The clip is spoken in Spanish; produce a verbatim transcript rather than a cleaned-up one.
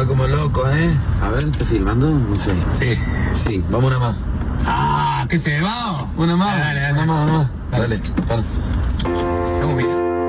va como loco, ¿eh? A ver, ¿estás filmando? No sé. Sí. Sí, vamos una más. Ah, ¿qué se va? Una más. Dale, dale. Una más, una más. Dale. Dale, para. Estamos bien.